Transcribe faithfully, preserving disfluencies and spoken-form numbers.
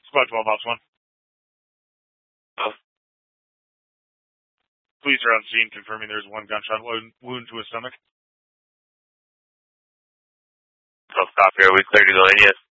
Squad twelve, Ops one. Oh. Police are on scene confirming there's one gunshot wound, wound to his stomach. Oh, copy. Are we clear to go in yet?